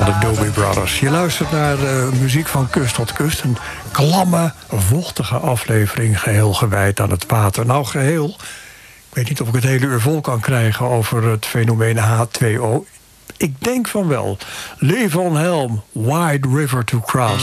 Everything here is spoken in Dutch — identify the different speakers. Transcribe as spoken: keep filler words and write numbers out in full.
Speaker 1: van de Doobie Brothers. Je luistert naar uh, muziek van kust tot kust. Een klamme, vochtige aflevering geheel gewijd aan het water. Nou, geheel. Ik weet niet of ik het hele uur vol kan krijgen over het fenomeen H twee O. Ik denk van wel. Levon Helm, Wide River to Cross.